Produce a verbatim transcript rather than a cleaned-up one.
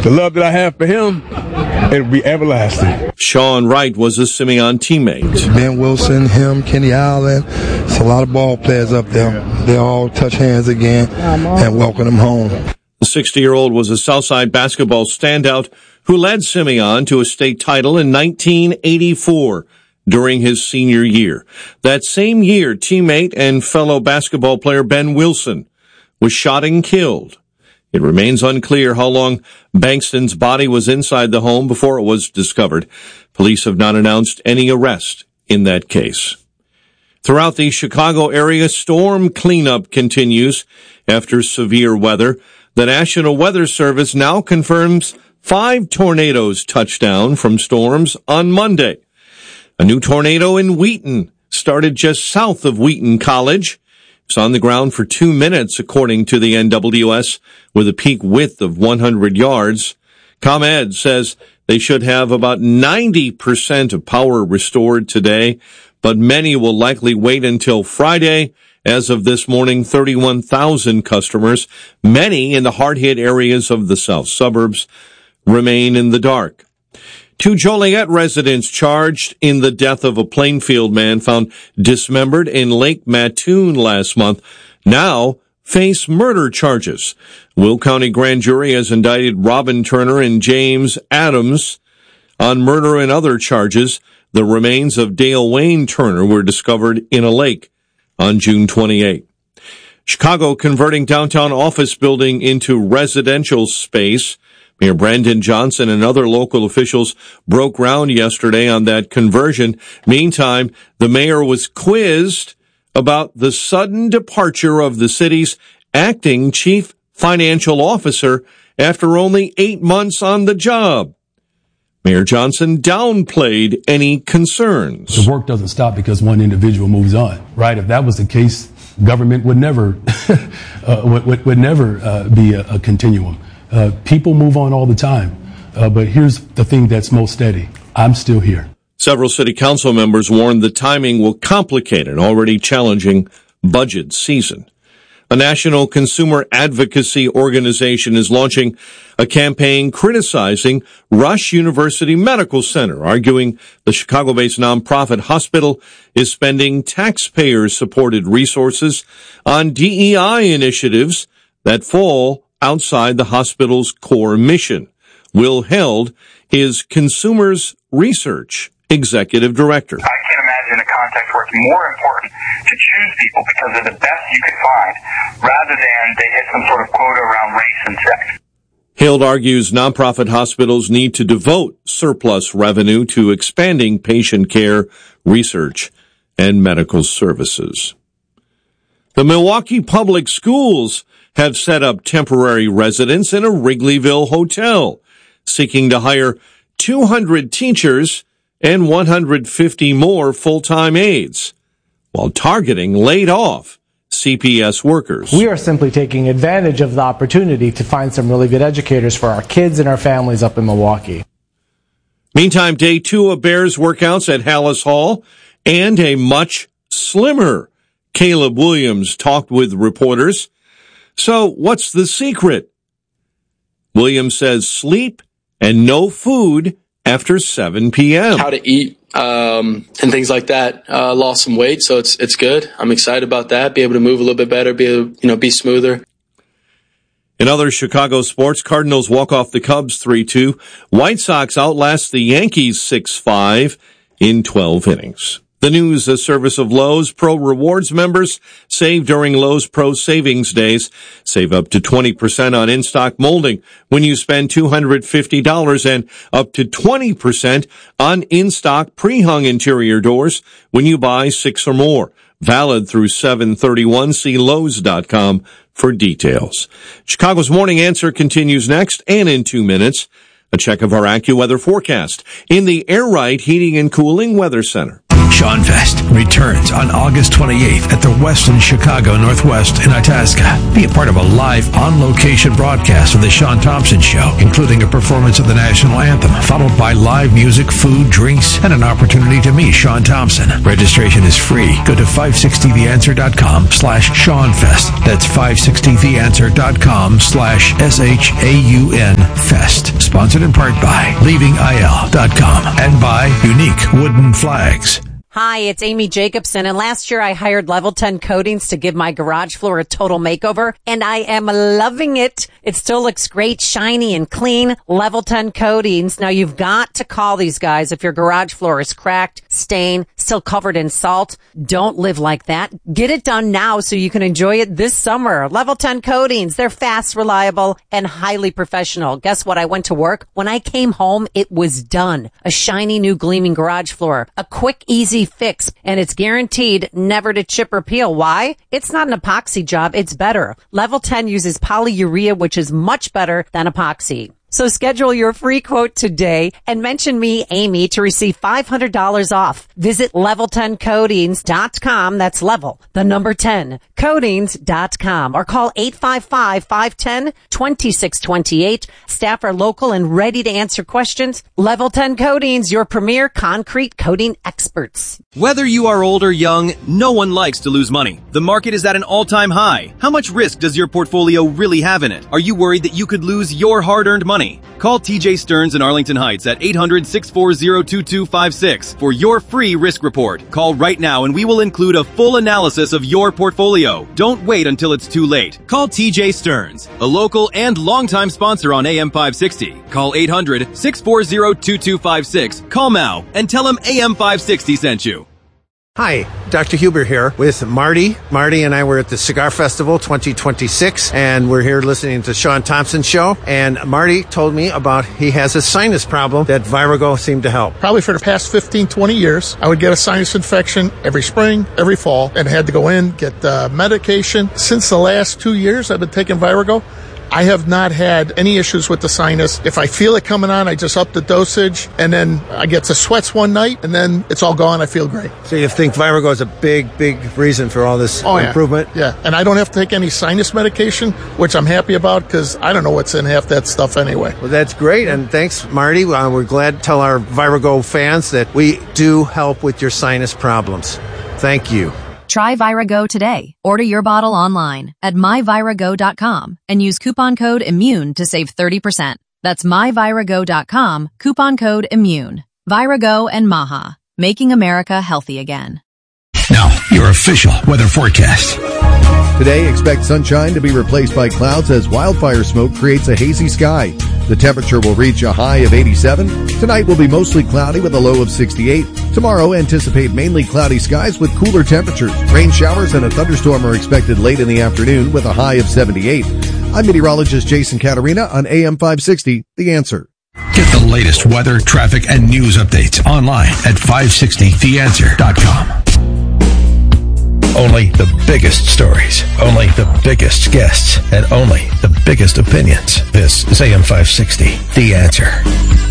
the love that I have for him, it'll be everlasting. Sean Wright was a Simeon teammate. Ben Wilson, him, Kenny Allen, it's a lot of ball players up there. They all touch hands again and welcome them home. The sixty-year-old was a Southside basketball standout who led Simeon to a state title in nineteen eighty-four during his senior year. That same year, teammate and fellow basketball player Ben Wilson was shot and killed. It remains unclear how long Bankston's body was inside the home before it was discovered. Police have not announced any arrest in that case. Throughout the Chicago area, storm cleanup continues after severe weather. The National Weather Service now confirms five tornadoes touched down from storms on Monday. A new tornado in Wheaton started just south of Wheaton College. It's on the ground for two minutes, according to the N W S, with a peak width of one hundred yards. ComEd says they should have about ninety percent of power restored today, but many will likely wait until Friday. As of this morning, thirty-one thousand customers, many in the hard-hit areas of the south suburbs, remain in the dark. Two Joliet residents charged in the death of a Plainfield man found dismembered in Lake Mattoon last month now face murder charges. Will County Grand Jury has indicted Robin Turner and James Adams on murder and other charges. The remains of Dale Wayne Turner were discovered in a lake on June twenty-eighth. Chicago converting downtown office building into residential space. Mayor Brandon Johnson and other local officials broke ground yesterday on that conversion. Meantime, the mayor was quizzed about the sudden departure of the city's acting chief financial officer after only eight months on the job. Mayor Johnson downplayed any concerns. The work doesn't stop because one individual moves on, right? If that was the case, government would never uh, would, would never uh, be a, a continuum. Uh, people move on all the time, uh, but here's the thing that's most steady. I'm still here. Several city council members warned the timing will complicate an already challenging budget season. A national consumer advocacy organization is launching a campaign criticizing Rush University Medical Center, arguing the Chicago-based nonprofit hospital is spending taxpayer-supported resources on D E I initiatives that fall outside the hospital's core mission. Will Held is Consumers Research Executive Director. I can't imagine a context where it's more important to choose people because they're the best you can find rather than they hit some sort of quota around race and sex. Held argues nonprofit hospitals need to devote surplus revenue to expanding patient care, research, and medical services. The Milwaukee Public Schools have set up temporary residence in a Wrigleyville hotel, seeking to hire two hundred teachers and one hundred fifty more full-time aides, while targeting laid-off C P S workers. We are simply taking advantage of the opportunity to find some really good educators for our kids and our families up in Milwaukee. Meantime, day two of Bears workouts at Hallis Hall, and a much slimmer Caleb Williams talked with reporters. So what's the secret? Williams says sleep and no food after seven p.m. How to eat um, and things like that. Uh, lost some weight, so it's it's good. I'm excited about that. Be able to move a little bit better, be able to, you know, be smoother. In other Chicago sports, Cardinals walk off the Cubs three two. White Sox outlast the Yankees six five in twelve innings. The news, a service of Lowe's Pro Rewards members. Save during Lowe's Pro Savings Days. Save up to twenty percent on in-stock molding when you spend two hundred fifty dollars and up to twenty percent on in-stock pre-hung interior doors when you buy six or more. Valid through seven thirty-one. See Lowe's dot com for details. Chicago's Morning Answer continues next, and in two minutes, a check of our AccuWeather forecast in the Air Right Heating and Cooling Weather Center. Sean Fest returns on August twenty-eighth at the Westin Chicago Northwest in Itasca. Be a part of a live, on-location broadcast of The Sean Thompson Show, including a performance of the national anthem, followed by live music, food, drinks, and an opportunity to meet Sean Thompson. Registration is free. Go to five sixty the answer dot com slash Sean Fest. That's five sixty the answer dot com slash S H A U N Fest. Sponsored in part by leaving I L dot com and by Unique Wooden Flags. Hi, it's Amy Jacobson, and last year I hired Level ten Coatings to give my garage floor a total makeover, and I am loving it. It still looks great, shiny and clean. Level ten Coatings. Now, you've got to call these guys if your garage floor is cracked, stained, still covered in salt. Don't live like that. Get it done now so you can enjoy it this summer. Level ten Coatings. They're fast, reliable, and highly professional. Guess what? I went to work. When I came home, it was done. A shiny, new, gleaming garage floor. A quick, easy fix, and it's guaranteed never to chip or peel. Why? It's not an epoxy job. It's better. Level ten uses polyurea, which is much better than epoxy. So schedule your free quote today and mention me, Amy, to receive five hundred dollars off. Visit level ten coatings dot com. That's level, the number ten, coatings dot com, or call eight five five, five one zero, two six two eight. Staff are local and ready to answer questions. Level ten Coatings, your premier concrete coating experts. Whether you are old or young, no one likes to lose money. The market is at an all-time high. How much risk does your portfolio really have in it? Are you worried that you could lose your hard-earned money? Call T J Stearns in Arlington Heights at eight hundred, six four zero, two two five six for your free risk report. Call right now and we will include a full analysis of your portfolio. Don't wait until it's too late. Call T J Stearns, a local and longtime sponsor on A M five sixty. Call eight hundred, six four zero, two two five six. Call now and tell him A M five sixty sent you. Hi, Doctor Huber here with Marty. Marty and I were at the Cigar Festival twenty twenty-six, and we're here listening to Sean Thompson Show. And Marty told me about he has a sinus problem that Virago seemed to help. Probably for the past fifteen, twenty years, I would get a sinus infection every spring, every fall, and had to go in, get uh, medication. Since the last two years I've been taking Virago, I have not had any issues with the sinus. If I feel it coming on, I just up the dosage, and then I get the sweats one night, and then it's all gone. I feel great. So you think Virago is a big, big reason for all this oh, improvement? Yeah. yeah, and I don't have to take any sinus medication, which I'm happy about because I don't know what's in half that stuff anyway. Well, that's great, and thanks, Marty. Uh, we're glad to tell our Virago fans that we do help with your sinus problems. Thank you. Try Virago today. Order your bottle online at my virago dot com and use coupon code IMMUNE to save thirty percent. That's my virago dot com, coupon code IMMUNE. Virago and Maha, making America healthy again. Now, your official weather forecast. Today, expect sunshine to be replaced by clouds as wildfire smoke creates a hazy sky. The temperature will reach a high of eighty-seven. Tonight will be mostly cloudy with a low of sixty-eight. Tomorrow, anticipate mainly cloudy skies with cooler temperatures. Rain showers and a thunderstorm are expected late in the afternoon with a high of seventy-eight. I'm meteorologist Jason Caterina on A M five sixty, The Answer. Get the latest weather, traffic, and news updates online at five sixty the answer dot com. Only the biggest stories, only the biggest guests, and only the biggest opinions. This is A M five sixty, The Answer.